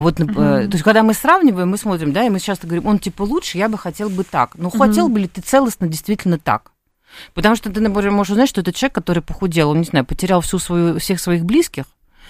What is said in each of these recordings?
Вот, то есть, когда мы сравниваем, мы смотрим, да, и мы часто говорим, он типа лучше, я бы хотел бы так. Но хотел бы ли ты целостно действительно так? Потому что ты, например, можешь узнать, что это человек, который похудел, он, не знаю, потерял всех своих близких,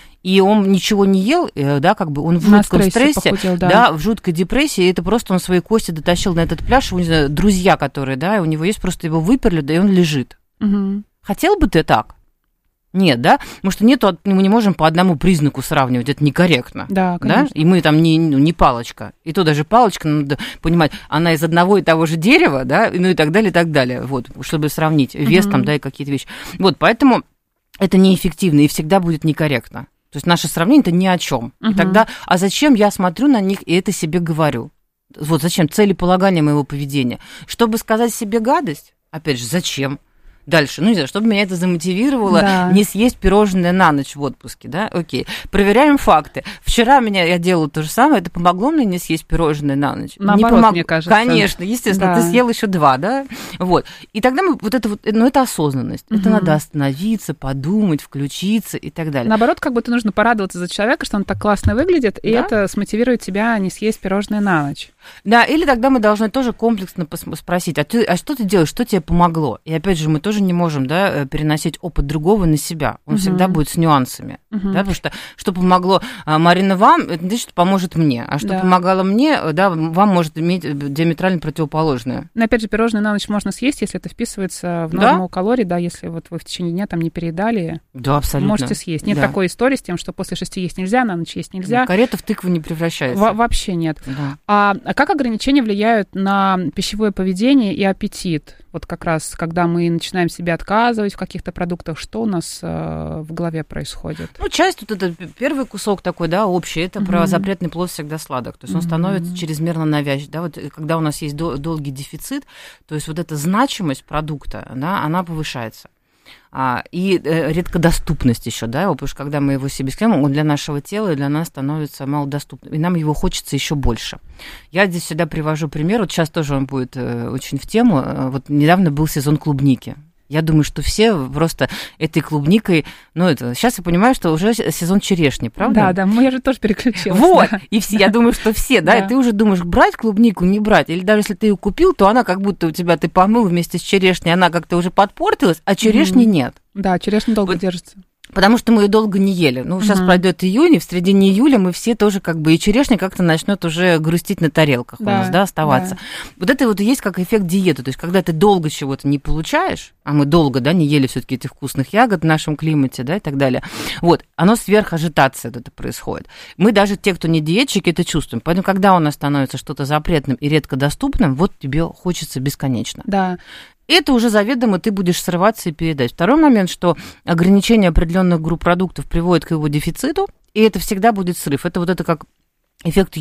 и он ничего не ел, да, как бы он в жутком стрессе, похудел, да, в жуткой депрессии, и это просто он свои кости дотащил на этот пляж, не знаю, друзья, которые, да, у него есть, просто его выперли, да, и он лежит. Хотел бы ты так? Нет, да? Потому что мы не можем по одному признаку сравнивать, это некорректно. Да, конечно. Да? И мы там не палочка. И то даже палочка, надо понимать, она из одного и того же дерева, да, ну и так далее, вот, чтобы сравнить вес там, да, и какие-то вещи. Вот, поэтому это неэффективно и всегда будет некорректно. То есть наше сравнение – это ни о чем. И тогда, а зачем я смотрю на них и это себе говорю? Вот зачем? Целеполагание моего поведения. Чтобы сказать себе гадость? Опять же, зачем? Дальше, ну, не знаю, чтобы меня это замотивировало не съесть пирожное на ночь в отпуске, да, окей. Проверяем факты. Вчера я делала то же самое, это помогло мне не съесть пирожное на ночь? Наоборот, мне кажется. Конечно, естественно, ты съел еще 2, да, вот. И тогда мы это осознанность, это надо остановиться, подумать, включиться и так далее. Наоборот, как будто нужно порадоваться за человека, что он так классно выглядит, и это смотивирует тебя не съесть пирожное на ночь. Да, или тогда мы должны тоже комплексно спросить, а что ты делаешь, что тебе помогло? И опять же, мы тоже не можем, да, переносить опыт другого на себя. Он всегда будет с нюансами. Да, потому что помогло, Марина, вам, это значит, что поможет мне. А что помогало мне, да, вам может иметь диаметрально противоположное. Но опять же, пирожное на ночь можно съесть, если это вписывается в норму калорий, да, если вот вы в течение дня там не переедали. Да, абсолютно. Можете съесть. Нет такой истории с тем, что после 6 есть нельзя, на ночь есть нельзя. Карета в тыкву не превращается. Вообще нет. Да. А как ограничения влияют на пищевое поведение и аппетит? Вот как раз, когда мы начинаем себе отказывать в каких-то продуктах, что у нас в голове происходит? Ну, часть, вот это первый кусок такой, да, общий, это про запретный плод всегда сладок. То есть он становится чрезмерно навязчивым. Да, вот когда у нас есть долгий дефицит, то есть вот эта значимость продукта, да, она повышается. И редкодоступность еще, да, потому что когда мы его себе съем, он для нашего тела и для нас становится малодоступным, и нам его хочется еще больше. Я здесь всегда привожу пример, вот сейчас тоже он будет очень в тему, вот недавно был сезон клубники. Я думаю, что все просто этой клубникой, сейчас я понимаю, что уже сезон черешни, правда? Да, я же тоже переключилась. Вот, и я думаю, что все, да, и ты уже думаешь, брать клубнику, не брать, или даже если ты ее купил, то она как будто у тебя, ты помыл вместе с черешней, она как-то уже подпортилась, а черешни нет. Да, черешня долго держится. Потому что мы ее долго не ели. Сейчас пройдет июнь, и в середине июля мы все тоже как бы, и черешня как-то начнет уже грустить на тарелках у нас, да, оставаться. Да. Вот это вот и есть как эффект диеты. То есть, когда ты долго чего-то не получаешь, а мы долго, да, не ели все-таки этих вкусных ягод в нашем климате, да, и так далее, вот, оно сверхажитация это происходит. Мы даже те, кто не диетчики, это чувствуем. Поэтому, когда у нас становится что-то запретным и редкодоступным, вот тебе хочется бесконечно. Да. Это уже заведомо ты будешь срываться и передать. Второй момент, что ограничение определенных групп продуктов приводит к его дефициту, и это всегда будет срыв. Это вот это как эффект,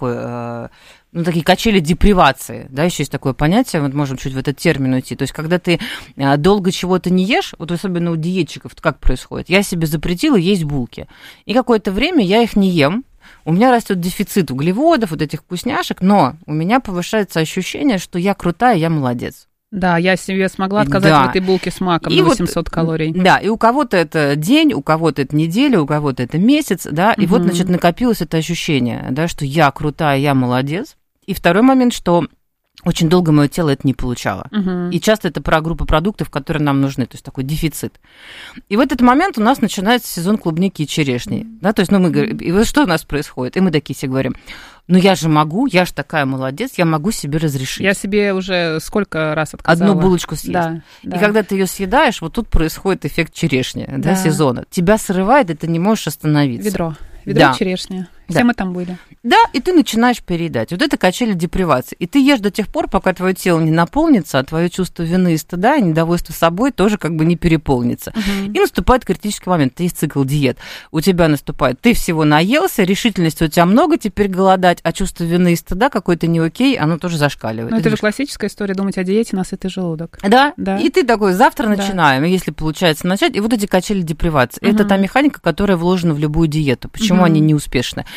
такие качели депривации, да, еще есть такое понятие, вот можем чуть в этот термин уйти. То есть, когда ты долго чего-то не ешь, вот особенно у диетчиков, как происходит, я себе запретила есть булки, и какое-то время я их не ем, у меня растет дефицит углеводов, вот этих вкусняшек, но у меня повышается ощущение, что я крутая, я молодец. Да, я себе смогла отказать в этой булке с маком на 800 калорий. Да, и у кого-то это день, у кого-то это неделя, у кого-то это месяц, да, и вот, значит, накопилось это ощущение, да, что я крутая, я молодец. И второй момент, что очень долго мое тело это не получало. И часто это про группу продуктов, которые нам нужны, то есть такой дефицит. И в этот момент у нас начинается сезон клубники и черешни. Да, то есть, мы говорим, и вот что у нас происходит? И мы такие все говорим, я же могу, я же такая молодец, я могу себе разрешить. Я себе уже сколько раз отказала. Одну булочку съесть. Да. И когда ты ее съедаешь, вот тут происходит эффект черешни, да, сезона. Тебя срывает, и ты не можешь остановиться. Ведро черешни. Все мы там были. Да, и ты начинаешь переедать. Вот это качели депривации. И ты ешь до тех пор, пока твое тело не наполнится, а твое чувство вины и стыда, и недовольство собой тоже как бы не переполнится. И наступает критический момент. Есть цикл диет. У тебя наступает, ты всего наелся, решительности у тебя много, теперь голодать, а чувство вины и стыда какой-то не окей, оно тоже зашкаливает. Но это же классическая история, думать о диете, насытый желудок. Да, и ты такой, завтра начинаем, если получается начать. И вот эти качели депривации. Это та механика, которая вложена в любую диету. Почему они неуспешны?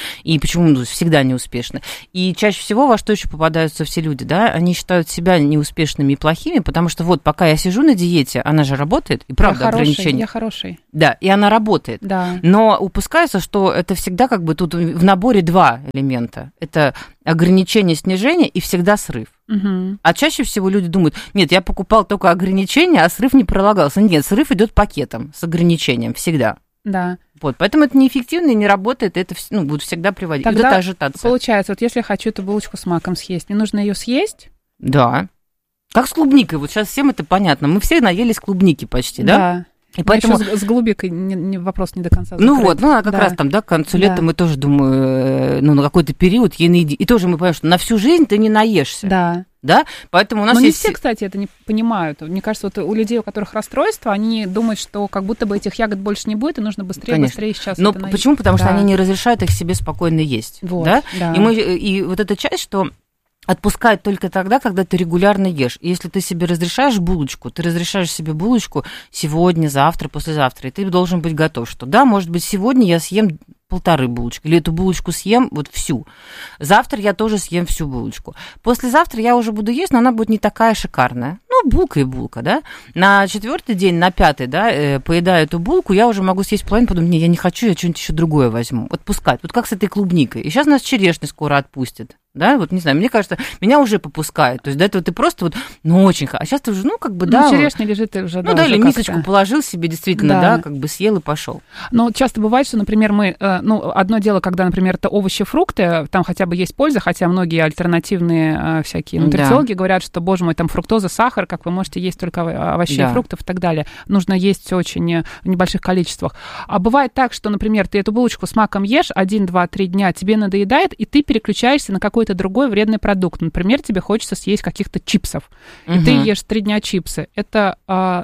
и почему всегда неуспешны. И чаще всего во что еще попадаются все люди, да, они считают себя неуспешными и плохими, потому что вот пока я сижу на диете, она же работает, и правда ограничение. Я хороший. Да, и она работает. Да. Но упускается, что это всегда как бы тут в наборе два элемента. Это ограничение, снижение и всегда срыв. Угу. А чаще всего люди думают, нет, я покупал только ограничения, а срыв не пролагался. Нет, срыв идет пакетом с ограничением всегда. Да. Вот, поэтому это неэффективно и не работает, это будет всегда приводить. Тогда это ажитация. Получается, вот если я хочу эту булочку с маком съесть, мне нужно ее съесть? Да. Как с клубникой, вот сейчас всем это понятно. Мы все наелись клубники почти, да? Да. И поэтому с голубикой вопрос не до конца закрыт. Ну вот, она как раз там, да, к концу лета мы тоже, думаю, на какой-то период ей наеди. И тоже мы понимаем, что на всю жизнь ты не наешься. Да. Да? Поэтому у нас Но есть... не все, кстати, это не понимают. Мне кажется, вот у людей, у которых расстройство, они думают, что как будто бы этих ягод больше не будет, и нужно быстрее сейчас Но это наесть. почему? Потому что они не разрешают их себе спокойно есть. Вот, да? Да. И вот эта часть, что отпускают только тогда, когда ты регулярно ешь. И если ты себе разрешаешь булочку, ты разрешаешь себе булочку сегодня, завтра, послезавтра, и ты должен быть готов, что да, может быть, сегодня я съем 1,5 булочки, или эту булочку съем вот всю. Завтра я тоже съем всю булочку. Послезавтра я уже буду есть, но она будет не такая шикарная. Ну, булка и булка, да. На 4-й день, на 5-й, да, поедаю эту булку, я уже могу съесть половину, подумать, не, я не хочу, я что-нибудь еще другое возьму. Отпускать. Вот как с этой клубникой. И сейчас нас черешня скоро отпустит. Да, вот не знаю, мне кажется, меня уже попускают. То есть до этого ты просто вот, очень хорошо. А сейчас ты уже, да. Черешня лежит уже, да. Или мисочку положил себе, действительно, да, как бы съел и пошел. Но часто бывает, что, например, мы, одно дело, когда, например, это овощи, фрукты, там хотя бы есть польза, хотя многие альтернативные всякие нутрициологи говорят, что, боже мой, там фруктоза, сахар, как вы можете есть только овощей, фруктов и так далее. Нужно есть очень в небольших количествах. А бывает так, что, например, ты эту булочку с маком ешь 1, 2, 3 дня, тебе надоедает, и ты переключаешься на какой-то другой вредный продукт. Например, тебе хочется съесть каких-то чипсов, и ты ешь 3 дня чипсы. Это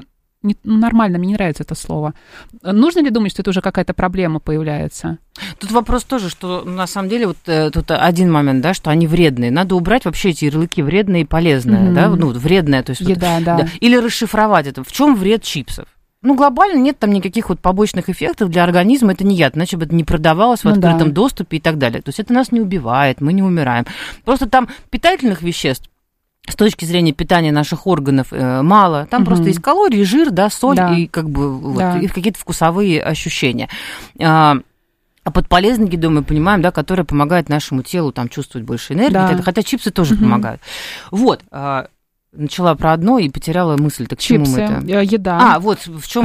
нормально, мне не нравится это слово. Нужно ли думать, что это уже какая-то проблема появляется? Тут вопрос тоже, что на самом деле вот тут один момент, да, что они вредные. Надо убрать вообще эти ярлыки вредные и полезные, да, вредное, то есть еда, вот, да. Или расшифровать это. В чем вред чипсов? Глобально нет там никаких вот побочных эффектов для организма, это не яд, иначе бы это не продавалось в открытом доступе и так далее. То есть это нас не убивает, мы не умираем. Просто там питательных веществ с точки зрения питания наших органов мало. Там просто есть калории, жир, да, соль и как бы и какие-то вкусовые ощущения. А под полезной едой мы понимаем, да, которая помогает нашему телу там чувствовать больше энергии, хотя чипсы тоже помогают. Вот. Начала про одно и потеряла мысль. Так к чему мы это? Еда. Вот в чем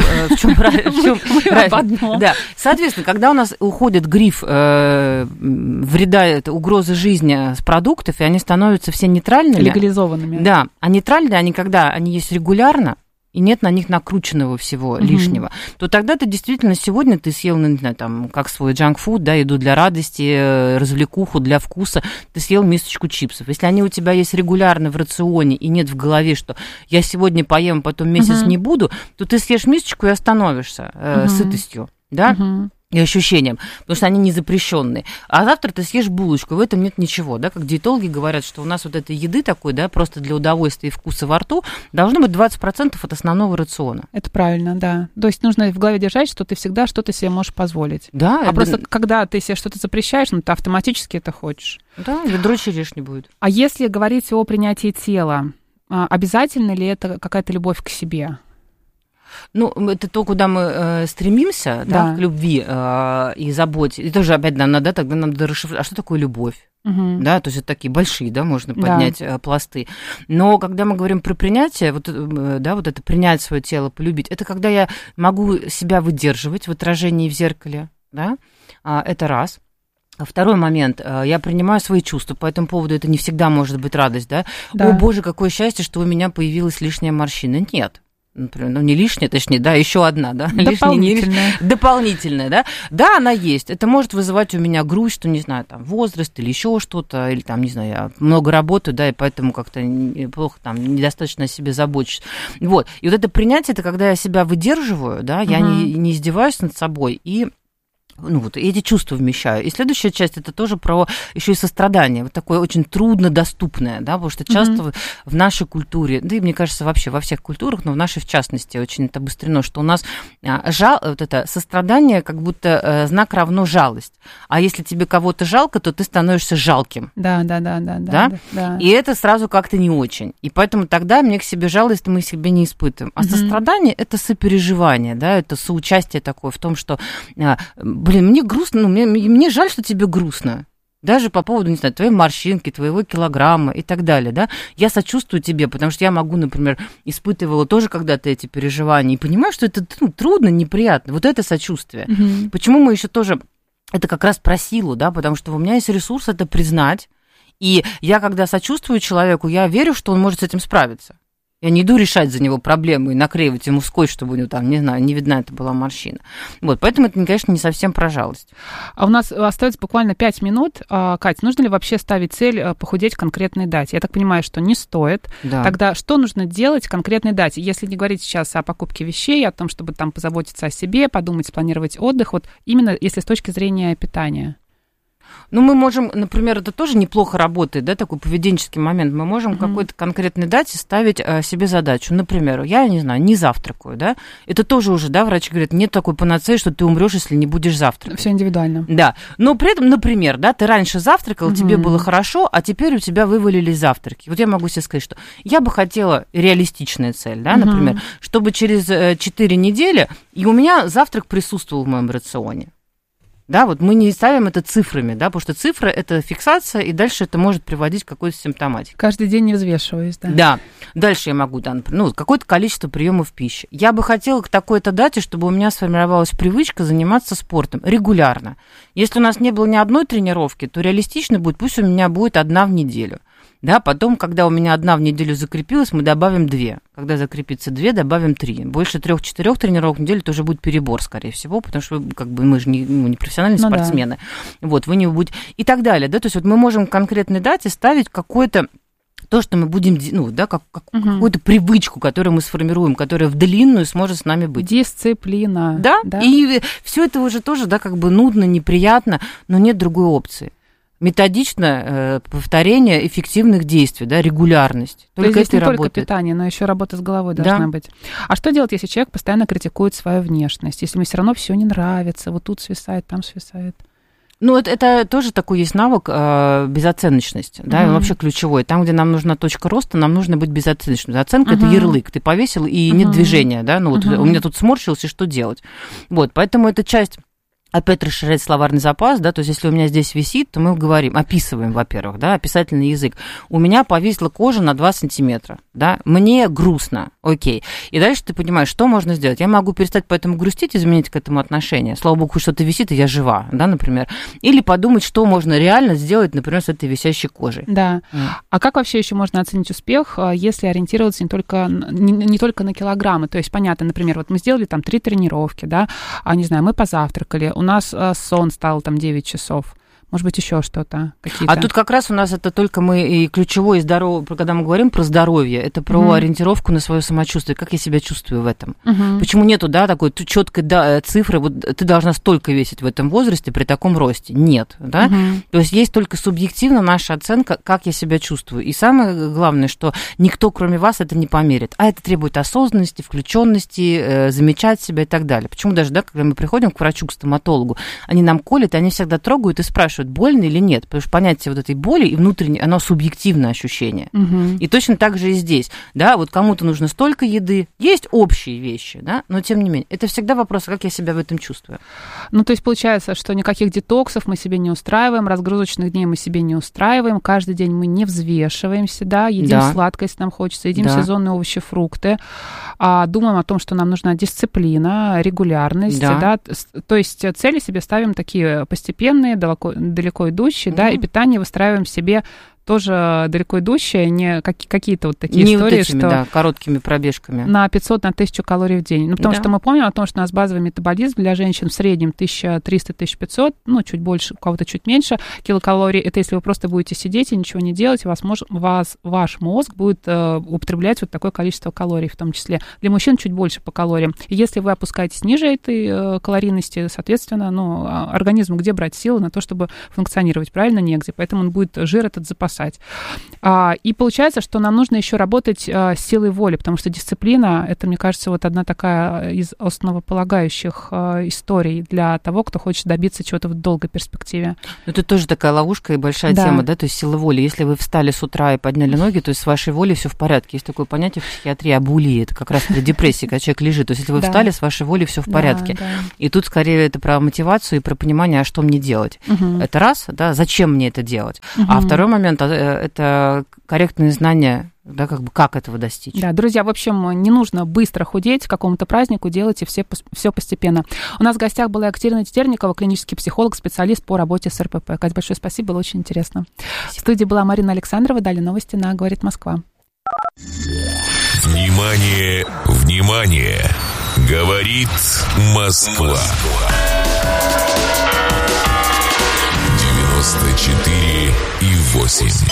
да. Соответственно, когда у нас уходит гриф вреда, угрозы жизни с продуктов, и они становятся все нейтральными. Легализованными. Да. А нейтральные, они когда? Они есть регулярно, и нет на них накрученного всего лишнего, то тогда ты действительно сегодня ты съел, не знаю, там, как свой джанк-фуд, да, еду для радости, развлекуху, для вкуса, ты съел мисочку чипсов. Если они у тебя есть регулярно в рационе и нет в голове, что я сегодня поем, потом месяц не буду, то ты съешь мисочку и остановишься сытостью, да, и ощущением, потому что они не запрещенные. А завтра ты съешь булочку, в этом нет ничего, да, как диетологи говорят, что у нас вот этой еды такой, да, просто для удовольствия и вкуса во рту должно быть 20% от основного рациона. Это правильно, да. То есть нужно в голове держать, что ты всегда что-то себе можешь позволить. Да. Просто когда ты себе что-то запрещаешь, ты автоматически это хочешь. Да, ведро черешни будет. А если говорить о принятии тела, обязательно ли это какая-то любовь к себе? Это то, куда мы стремимся, да, к любви и заботе. И тоже, опять, тогда нам надо расшифровать, а что такое любовь? Да, то есть это такие большие, да, можно поднять пласты. Но когда мы говорим про принятие, вот это принять свое тело, полюбить, это когда я могу себя выдерживать в отражении в зеркале, да, это раз. Второй момент. Я принимаю свои чувства по этому поводу. Это не всегда может быть радость, да? О, боже, какое счастье, что у меня появилась лишняя морщина. Нет. Например, не лишняя, точнее, да, еще одна, да, дополнительная, да, да, она есть. Это может вызывать у меня грусть, что, не знаю, там, возраст или еще что-то, или там, не знаю, я много работаю, да, и поэтому как-то плохо, там, недостаточно о себе забочусь. Вот, и вот это принятие, это когда я себя выдерживаю, да, я не издеваюсь над собой и Ну вот, эти чувства вмещаю. И следующая часть, это тоже про еще и сострадание, вот такое очень труднодоступное, да, потому что часто в нашей культуре, да и мне кажется вообще во всех культурах, но в нашей в частности очень это обострено, что у нас вот это сострадание как будто знак равно жалость. А если тебе кого-то жалко, то ты становишься жалким. Да. И это сразу как-то не очень. И поэтому тогда мне к себе жалость мы себе не испытываем. А сострадание – это сопереживание, да, это соучастие такое в том, что блин, мне грустно, ну, мне жаль, что тебе грустно. Даже по поводу, не знаю, твоей морщинки, твоего килограмма и так далее, да. Я сочувствую тебе, потому что я могу, например, испытывала тоже когда-то эти переживания и понимаю, что это трудно, неприятно. Вот это сочувствие. Почему мы еще тоже... Это как раз про силу, да, потому что у меня есть ресурс это признать. И я, когда сочувствую человеку, я верю, что он может с этим справиться. Я не иду решать за него проблему и наклеивать ему скотч, чтобы у него там, не знаю, не видна это была морщина. Вот, поэтому это, конечно, не совсем про жалость. А у нас остается буквально 5 минут. Кать, нужно ли вообще ставить цель похудеть к конкретной дате? Я так понимаю, что не стоит. Да. Тогда что нужно делать к конкретной дате? Если не говорить сейчас о покупке вещей, о том, чтобы там позаботиться о себе, подумать, спланировать отдых, вот именно если с точки зрения питания. Ну, мы можем, например, это тоже неплохо работает, да, такой поведенческий момент. Мы можем какой-то конкретной дате ставить себе задачу. Например, я, не знаю, не завтракаю, да. Это тоже уже, да, врачи говорят, нет такой панацеи, что ты умрешь, если не будешь завтракать. Все индивидуально. Да, но при этом, например, да, ты раньше завтракал, тебе было хорошо, а теперь у тебя вывалились завтраки. Вот я могу себе сказать, что я бы хотела, реалистичная цель, да, например, чтобы через 4 недели и у меня завтрак присутствовал в моем рационе. Да, вот мы не ставим это цифрами, да, потому что цифры – это фиксация, и дальше это может приводить к какой-то симптоматике. Каждый день не взвешиваюсь, да. Да, дальше я могу, да, например, какое-то количество приемов пищи. Я бы хотела к такой-то дате, чтобы у меня сформировалась привычка заниматься спортом регулярно. Если у нас не было ни одной тренировки, то реалистично будет, пусть у меня будет 1 в неделю. Да, потом, когда у меня 1 в неделю закрепилась, мы добавим 2. Когда закрепится 2, добавим 3. Больше 3-4 тренировок в неделю тоже будет перебор, скорее всего, потому что как бы, мы же не профессиональные спортсмены. Да. Вот, вы не будете... И так далее. Да? То есть вот мы можем к конкретной дате ставить какое-то то, что мы будем, ну, да, какую-то привычку, которую мы сформируем, которая в длинную сможет с нами быть. Дисциплина. Да, и все это уже тоже, да, как бы нудно, неприятно, но нет другой опции. Методичное повторение эффективных действий, да, регулярность. Только здесь не только питание, но еще работа с головой должна быть. А что делать, если человек постоянно критикует свою внешность, если ему все равно все не нравится, вот тут свисает, там свисает? Ну, это тоже такой есть навык безоценочность, да, и вообще ключевой. Там, где нам нужна точка роста, нам нужно быть безоценочным. Оценка это ярлык, ты повесил, и нет движения, да, ну вот у меня тут сморщилось, и что делать? Вот, поэтому эта часть... Опять расширять словарный запас, да, то есть если у меня здесь висит, то мы говорим, описываем, во-первых, да, описательный язык. У меня повисла кожа на 2 сантиметра, да, мне грустно, окей. И дальше ты понимаешь, что можно сделать. Я могу перестать поэтому грустить, изменить к этому отношение. Слава богу, что-то висит, и я жива, да, например. Или подумать, что можно реально сделать, например, с этой висящей кожей. Да. А как вообще еще можно оценить успех, если ориентироваться не только на килограммы? То есть, понятно, например, вот мы сделали там 3 тренировки, да, не знаю, мы позавтракали, у нас сон стал там 9 часов. Может быть, еще что-то, какие-то... А тут как раз у нас это только мы и ключевое здоровье, когда мы говорим про здоровье, это про ориентировку на свое самочувствие, как я себя чувствую в этом. Почему нету, да, такой четкой цифры, вот ты должна столько весить в этом возрасте при таком росте? Нет, да? То есть есть только субъективно наша оценка, как я себя чувствую. И самое главное, что никто, кроме вас, это не померит. А это требует осознанности, включенности, замечать себя и так далее. Почему даже, да, когда мы приходим к врачу, к стоматологу, они нам колят, и они всегда трогают и спрашивают, больно или нет, потому что понятие вот этой боли и внутреннее, оно субъективное ощущение. И точно так же и здесь, да, вот кому-то нужно столько еды, есть общие вещи, да, но тем не менее, это всегда вопрос, как я себя в этом чувствую. Ну, то есть получается, что никаких детоксов мы себе не устраиваем, разгрузочных дней мы себе не устраиваем, каждый день мы не взвешиваемся, да, едим сладкое, если нам хочется, едим сезонные овощи, фрукты, думаем о том, что нам нужна дисциплина, регулярность, да, то есть цели себе ставим такие постепенные, далеко идущие, да, и питание выстраиваем себе тоже далеко идущее, не какие-то вот такие не истории, вот этими, что да, короткими пробежками. На 500, на 1000 калорий в день. Ну, потому что мы помним о том, что у нас базовый метаболизм для женщин в среднем 1300-1500, ну, чуть больше, у кого-то чуть меньше килокалорий. Это если вы просто будете сидеть и ничего не делать, ваш мозг будет употреблять вот такое количество калорий, в том числе. Для мужчин чуть больше по калориям. И если вы опускаетесь ниже этой калорийности, соответственно, ну, организму где брать силы на то, чтобы функционировать, правильно? Негде. Поэтому он будет жир этот запасать. И получается, что нам нужно еще работать с силой воли, потому что дисциплина, это, мне кажется, вот одна такая из основополагающих историй для того, кто хочет добиться чего-то в долгой перспективе. Это тоже такая ловушка и большая тема, да, то есть сила воли. Если вы встали с утра и подняли ноги, то есть с вашей волей все в порядке. Есть такое понятие в психиатрии абулии, это как раз при депрессии, когда человек лежит. То есть если вы встали, с вашей волей все в порядке. И тут скорее это про мотивацию и про понимание, а что мне делать. Это раз, да, зачем мне это делать. А второй момент, это корректные знания, да, как этого достичь. Да, друзья, в общем, не нужно быстро худеть к какому-то празднику, делайте все постепенно. У нас в гостях была Екатерина Тетерникова, клинический психолог, специалист по работе с РПП. Кать, большое спасибо, было очень интересно. В студии была Марина Александрова, далее новости на «Говорит Москва». Внимание, внимание! Говорит Москва. 94,8.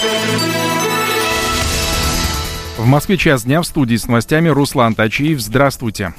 В Москве час дня, в студии с новостями Руслан Тачиев. Здравствуйте.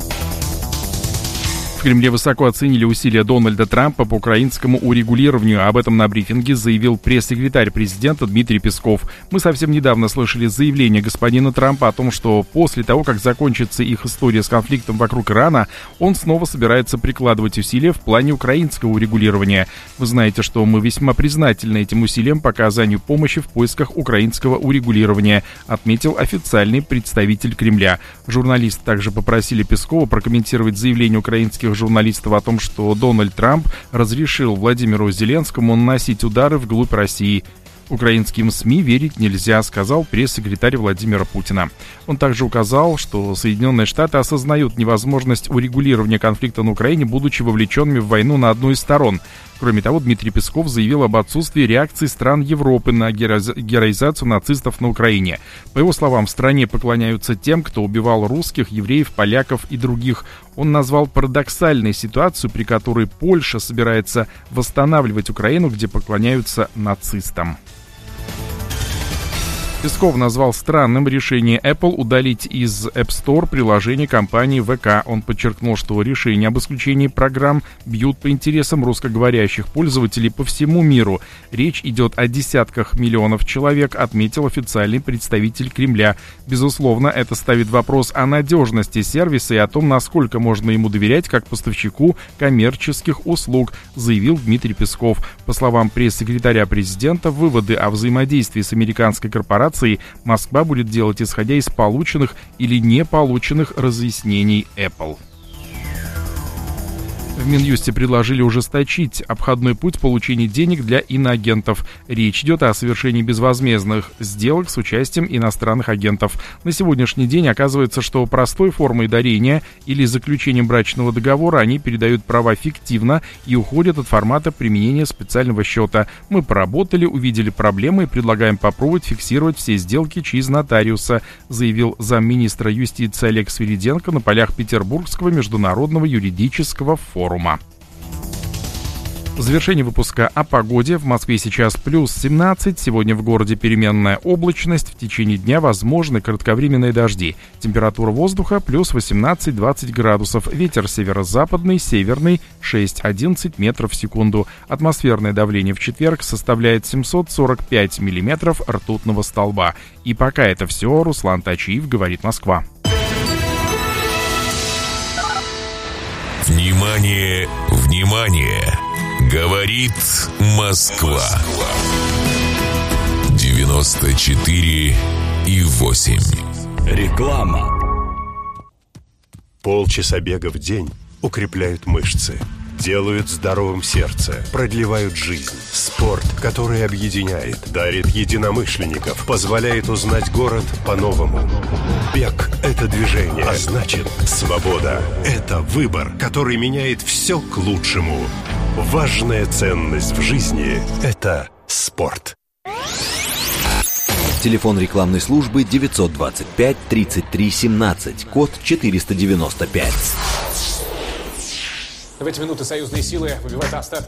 В Кремле высоко оценили усилия Дональда Трампа по украинскому урегулированию. Об этом на брифинге заявил пресс-секретарь президента Дмитрий Песков. Мы совсем недавно слышали заявление господина Трампа о том, что после того, как закончится их история с конфликтом вокруг Ирана, он снова собирается прикладывать усилия в плане украинского урегулирования. Вы знаете, что мы весьма признательны этим усилиям по оказанию помощи в поисках украинского урегулирования, отметил официальный представитель Кремля. Журналисты также попросили Пескова прокомментировать заявление украинских журналистов о том, что Дональд Трамп разрешил Владимиру Зеленскому наносить удары вглубь России. Украинским СМИ верить нельзя, сказал пресс-секретарь Владимира Путина. Он также указал, что Соединенные Штаты осознают невозможность урегулирования конфликта на Украине, будучи вовлеченными в войну на одну из сторон. Кроме того, Дмитрий Песков заявил об отсутствии реакции стран Европы на героизацию нацистов на Украине. По его словам, в стране поклоняются тем, кто убивал русских, евреев, поляков и других. Он назвал парадоксальной ситуацию, при которой Польша собирается восстанавливать Украину, где поклоняются нацистам. Песков назвал странным решение Apple удалить из App Store приложение компании ВК. Он подчеркнул, что решения об исключении программ бьют по интересам русскоговорящих пользователей по всему миру. Речь идет о десятках миллионов человек, отметил официальный представитель Кремля. Безусловно, это ставит вопрос о надежности сервиса и о том, насколько можно ему доверять как поставщику коммерческих услуг, заявил Дмитрий Песков. По словам пресс-секретаря президента, выводы о взаимодействии с американской корпорацией Москва будет делать, исходя из полученных или не полученных разъяснений Apple. В Минюсте предложили ужесточить обходной путь получения денег для иноагентов. Речь идет о совершении безвозмездных сделок с участием иностранных агентов. На сегодняшний день оказывается, что простой формой дарения или заключением брачного договора они передают права фиктивно и уходят от формата применения специального счета. Мы поработали, увидели проблемы и предлагаем попробовать фиксировать все сделки через нотариуса, заявил замминистра юстиции Олег Свириденко на полях Петербургского международного юридического форума. В завершении выпуска о погоде. В Москве сейчас плюс 17. Сегодня в городе переменная облачность. В течение дня возможны кратковременные дожди. Температура воздуха плюс 18-20 градусов. Ветер северо-западный, северный 6-11 метров в секунду. Атмосферное давление в четверг составляет 745 миллиметров ртутного столба. И пока это все. Руслан Тачиев, говорит Москва. Внимание, внимание! Говорит Москва. 94,8. Реклама. Полчаса бега в день укрепляют мышцы, делают здоровым сердце, продлевают жизнь. Спорт, который объединяет, дарит единомышленников, позволяет узнать город по-новому. Бег – это движение, а значит, свобода – это выбор, который меняет все к лучшему. Важная ценность в жизни – это спорт. Телефон рекламной службы 925 33 17, код 495. В эти минуты союзные силы выбивают остатки